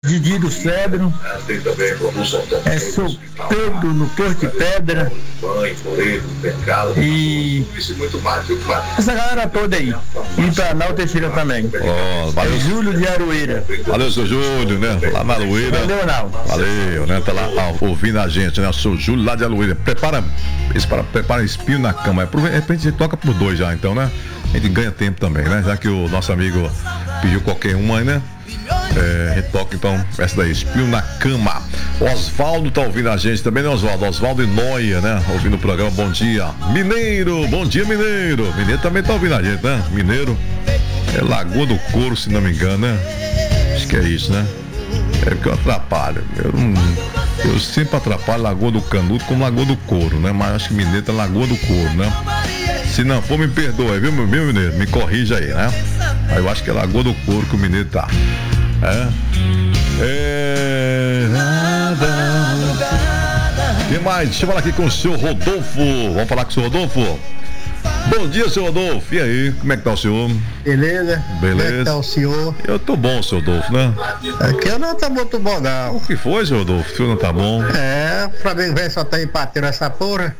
Didi do Cedro, sou Pedro no Torre de Pedra e essa galera toda aí, e pra Nau Teixeira também. Valeu. Júlio de Aroeira. Valeu, seu Júlio, né? Lá na Aroeira. Valeu, Nau. Valeu, né? Tá lá ouvindo a gente, né? Eu sou o Júlio lá de Aroeira. Prepara espinho na cama. De repente a gente toca por 2 já, então, né? A gente ganha tempo também, né? Já que o nosso amigo pediu qualquer uma aí, né? Retoca então essa daí, espinho na cama. Osvaldo tá ouvindo a gente também, né, Osvaldo? Osvaldo e Noia, né? Ouvindo o programa. Bom dia, Mineiro. Bom dia, Mineiro. Mineiro também tá ouvindo a gente, né? Mineiro é Lagoa do Couro, se não me engano, né? Acho que é isso, né? É porque eu atrapalho. Eu sempre atrapalho Lagoa do Canudo com Lagoa do Couro, né? Mas acho que Mineiro tá Lagoa do Couro, né? Se não for, me perdoa, viu, meu Mineiro? Me corrija aí, né? Aí eu acho que é Lagoa do Couro que o Mineiro tá. Quem mais? Deixa eu falar aqui com o senhor Rodolfo. Vamos falar com o senhor Rodolfo? Bom dia, senhor Rodolfo. E aí, como é que tá o senhor? Beleza? Beleza. Como é que tá o senhor? Eu tô bom, senhor Rodolfo, né? Aqui eu não tô muito bom, não. O que foi, senhor Rodolfo? O senhor não tá bom? O Flamengo velho só tá empatando essa porra.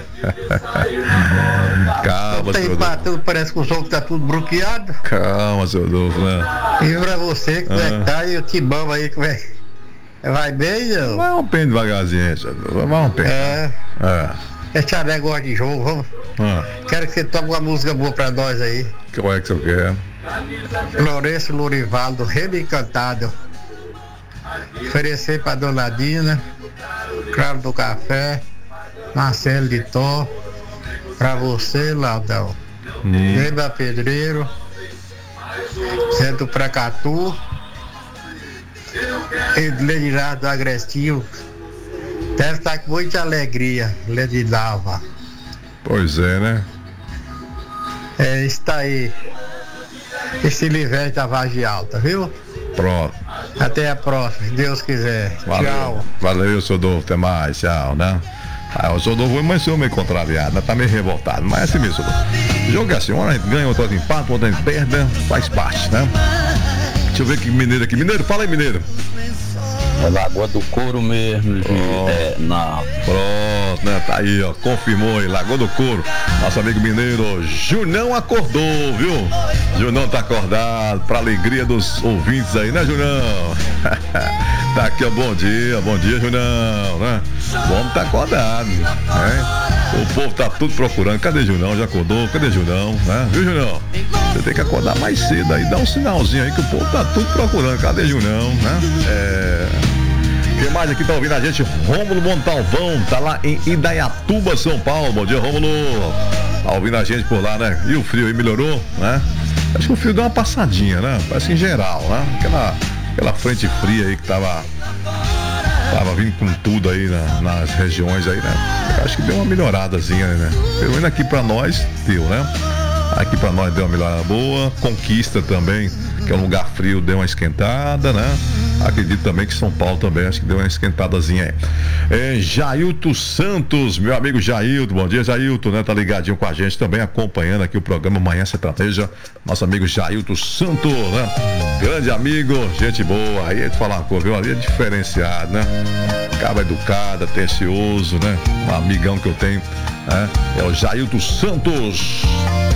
Calma, tá senhor empatando, parece que o jogo tá tudo bloqueado. Calma, senhor Rodolfo, né? E pra você, como é que tá? E o Tibão aí, como é? Vai bem, não? Vai um pé devagarzinho, senhor Rodolfo. Vai um pé. Esse negócio de jogo, vamos. Quero que você toque uma música boa pra nós aí. Qual é que você quer? Lourenço Lourivaldo, Rei Encantado. Oferecer pra Dona Dina, Claro do Café, Marcelo de Tó, pra você, Laudão. Lembra Pedreiro, Zé do Pracatu, Edlenirado do Agrestivo. Deve estar com muita alegria, Ledinava. Pois é, né? Está aí. Esse Livete da Vargem Alta, viu? Pronto. Até a próxima, se Deus quiser. Valeu. Tchau. Valeu, senhor Rodolfo. Até mais. Tchau, né? O senhor Rodolfo amanheceu meio contrariado, né? Tá meio revoltado. Mas é assim mesmo, senhor Rodolfo. O jogo é assim, uma a gente ganha, outra a gente empata, outra a gente perde, faz parte, né? Deixa eu ver que Mineiro aqui. Mineiro, fala aí, Mineiro. É Lagoa do Couro mesmo. Pronto, né? Tá aí, ó. Confirmou aí, Lagoa do Couro. Nosso amigo mineiro Junão acordou, viu? Junão tá acordado, pra alegria dos ouvintes aí, né, Junão? Tá aqui, ó. Bom dia, Junão, né? O homem tá acordado, né? O povo tá tudo procurando. Cadê Junão? Já acordou? Cadê Junão? Né? Viu, Junão? Você tem que acordar mais cedo aí, dá um sinalzinho aí que o povo tá tudo procurando. Cadê Junão, né? Quem mais aqui tá ouvindo a gente? Rômulo Montalvão, tá lá em Indaiatuba, São Paulo. Bom dia, Rômulo. Tá ouvindo a gente por lá, né? E o frio aí melhorou, né? Acho que o frio deu uma passadinha, né? Parece em geral, né? Aquela frente fria aí que tava vindo com tudo aí nas regiões aí, né? Acho que deu uma melhoradazinha, né? Pelo menos aqui pra nós deu, né? Aqui pra nós deu uma melhorada boa. Conquista também, que é um lugar frio, deu uma esquentada, né? Acredito também que São Paulo também, acho que deu uma esquentadazinha aí. Jailton Santos, meu amigo Jailton, bom dia, Jailton, né? Tá ligadinho com a gente também, acompanhando aqui o programa Manhã Sertaneja. Nosso amigo Jailton Santos, né? Grande amigo, gente boa. Aí eu te falar uma coisa, viu? Ali é diferenciado, né? Cara educado, atencioso, né? Um amigão que eu tenho, né? É o Jailton Santos.